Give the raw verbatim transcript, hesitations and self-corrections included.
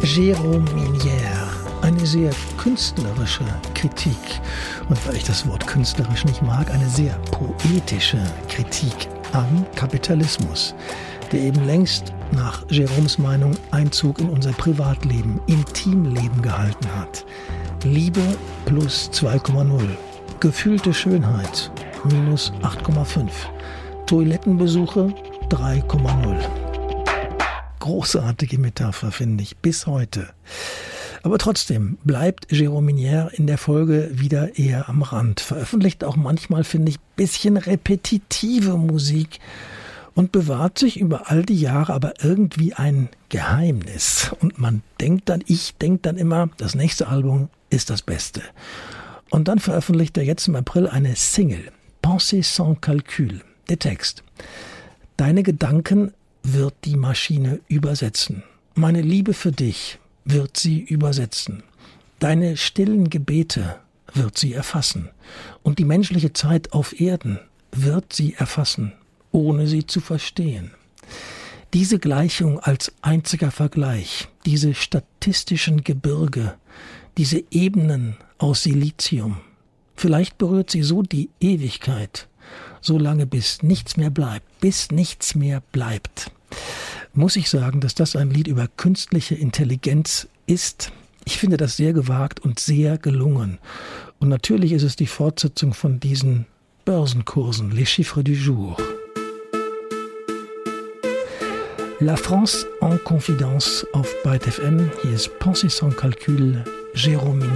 Jérôme Minière, eine sehr künstlerische Kritik. Und weil ich das Wort künstlerisch nicht mag, eine sehr poetische Kritik am Kapitalismus, der eben längst nach Jérômes Meinung Einzug in unser Privatleben, Intimleben gehalten hat. Liebe plus zwei Komma null, gefühlte Schönheit minus acht Komma fünf, Toilettenbesuche drei Komma null. Großartige Metapher, finde ich, bis heute. Aber trotzdem bleibt Jérôme Minière in der Folge wieder eher am Rand. Veröffentlicht auch manchmal, finde ich, ein bisschen repetitive Musik und bewahrt sich über all die Jahre aber irgendwie ein Geheimnis. Und man denkt dann, ich denke dann immer, das nächste Album ist das Beste. Und dann veröffentlicht er jetzt im April eine Single, Pensée sans calcul. Der Text: Deine Gedanken wird die Maschine übersetzen. Meine Liebe für dich wird sie übersetzen. Deine stillen Gebete wird sie erfassen. Und die menschliche Zeit auf Erden wird sie erfassen, ohne sie zu verstehen. Diese Gleichung als einziger Vergleich, diese statistischen Gebirge, diese Ebenen aus Silizium, vielleicht berührt sie so die Ewigkeit, so lange bis nichts mehr bleibt, bis nichts mehr bleibt. Muss ich sagen, dass das ein Lied über künstliche Intelligenz ist. Ich finde das sehr gewagt und sehr gelungen. Und natürlich ist es die Fortsetzung von diesen Börsenkursen, les chiffres du jour. La France en Confidence auf Byte F M. Hier ist Pensée sans calcul, Jérôme Minière.